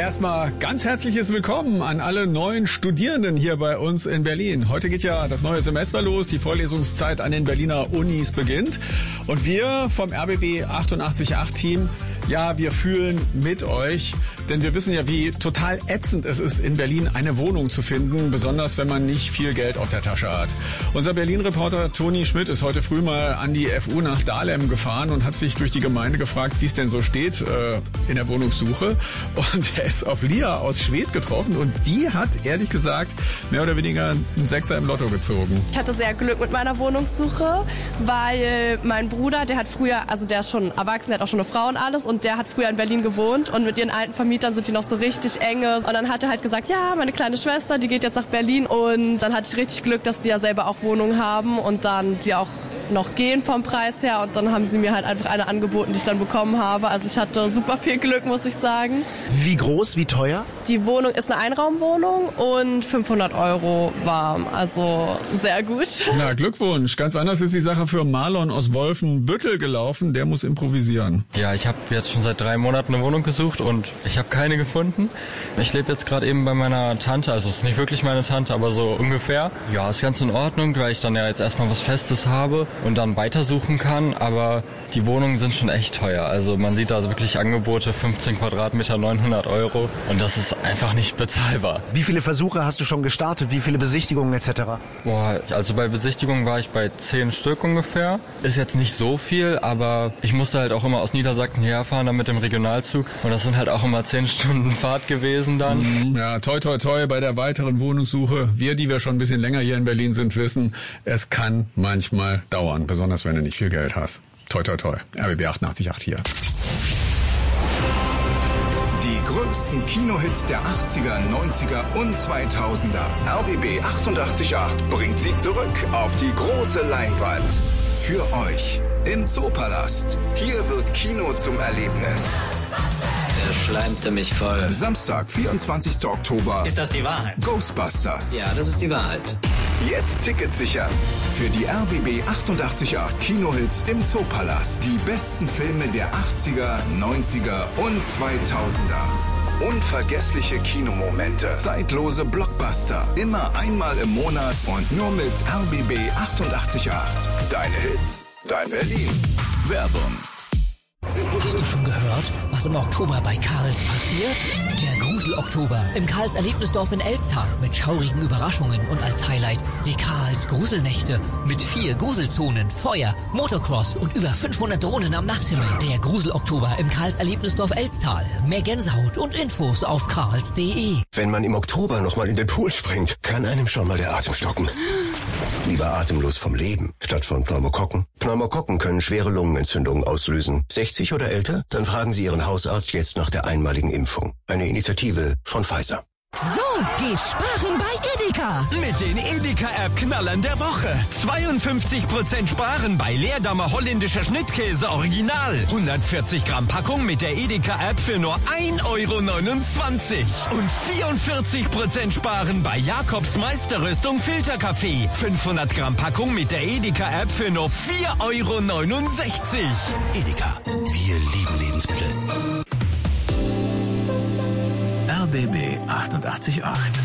erstmal ganz herzliches Willkommen an alle neuen Studierenden hier bei uns in Berlin. Heute geht ja das neue Semester los, die Vorlesungszeit an den Berliner Unis beginnt. Und wir vom RBB 888 Team, ja, wir fühlen mit euch, denn wir wissen ja, wie total ätzend es ist, in Berlin eine Wohnung zu finden, besonders wenn man nicht viel Geld auf der Tasche hat. Unser Berlin-Reporter Toni Schmidt ist heute früh mal an die FU nach Dahlem gefahren und hat sich durch die Gemeinde gefragt, wie es denn so steht in der Wohnungssuche. Und er ist auf Lia aus Schwedt getroffen und die hat, ehrlich gesagt, mehr oder weniger einen Sechser im Lotto gezogen. Ich hatte sehr Glück mit meiner Wohnungssuche, weil mein Bruder, der hat früher, also der ist schon erwachsen, der hat auch schon eine Frau und alles und der hat früher in Berlin gewohnt und mit ihren alten Vermietern sind die noch so richtig enge. Und dann hat er halt gesagt, ja, meine kleine Schwester, die geht jetzt nach Berlin und dann hatte ich richtig Glück, dass die ja selber auch Wohnungen haben und dann die auch noch gehen vom Preis her und dann haben sie mir halt einfach eine angeboten, die ich dann bekommen habe. Also ich hatte super viel Glück, muss ich sagen. Wie groß, wie teuer? Die Wohnung ist eine Einraumwohnung und 500 € warm, also sehr gut. Na, Glückwunsch. Ganz anders ist die Sache für Marlon aus Wolfenbüttel gelaufen, der muss improvisieren. Ja, ich habe jetzt schon seit 3 Monaten eine Wohnung gesucht und ich habe keine gefunden. Ich lebe jetzt gerade eben bei meiner Tante, also es ist nicht wirklich meine Tante, aber so ungefähr. Ja, ist ganz in Ordnung, weil ich dann ja jetzt erstmal was Festes habe und dann weitersuchen kann, aber die Wohnungen sind schon echt teuer. Also man sieht da wirklich Angebote, 15 Quadratmeter, 900 € und das ist einfach nicht bezahlbar. Wie viele Versuche hast du schon gestartet? Wie viele Besichtigungen etc.? Boah, also bei Besichtigungen war ich bei 10 Stück ungefähr. Ist jetzt nicht so viel, aber ich musste halt auch immer aus Niedersachsen herfahren, dann mit dem Regionalzug und das sind halt auch immer 10 Stunden Fahrt gewesen dann. Ja, toi toi toi bei der weiteren Wohnungssuche. Wir, die wir schon ein bisschen länger hier in Berlin sind, wissen, es kann manchmal dauern, besonders wenn du nicht viel Geld hast. Toi toi toi, RBB 888 hier. Die größten Kinohits der 80er, 90er und 2000er. RBB 888 bringt sie zurück auf die große Leinwand. Für euch im Zoopalast. Hier wird Kino zum Erlebnis. Er schleimte mich voll. Samstag, 24. Oktober. Ist das die Wahrheit? Ghostbusters. Ja, das ist die Wahrheit. Jetzt Tickets sichern. Für die RBB 888 Kinohits im Zoopalast. Die besten Filme der 80er, 90er und 2000er. Unvergessliche Kinomomente. Zeitlose Blockbuster. Immer einmal im Monat und nur mit RBB 888. Deine Hits, dein Berlin. Werbung. Hast du schon gehört, was im Oktober bei Karls passiert? Der Grusel-Oktober im Karls Erlebnisdorf in Elztal mit schaurigen Überraschungen und als Highlight die Karls Gruselnächte mit 4 Gruselzonen, Feuer, Motocross und über 500 Drohnen am Nachthimmel. Der Grusel-Oktober im Karls Erlebnisdorf Elztal. Mehr Gänsehaut und Infos auf karls.de. Wenn man im Oktober nochmal in den Pool springt, kann einem schon mal der Atem stocken. Lieber atemlos vom Leben, statt von Pneumokokken. Pneumokokken können schwere Lungenentzündungen auslösen. 60 oder älter? Dann fragen Sie Ihren Hausarzt jetzt nach der einmaligen Impfung. Eine Initiative von Pfizer. So geht's sparen bei Edeka. Mit den Edeka-App-Knallern der Woche. 52% sparen bei Leerdammer holländischer Schnittkäse Original. 140 Gramm Packung mit der Edeka-App für nur 1,29 € Und 44% sparen bei Jakobs Meisterrüstung Filterkaffee. 500 Gramm Packung mit der Edeka-App für nur 4,69 €. Edeka. Wir lieben Lebensmittel. RBB 888.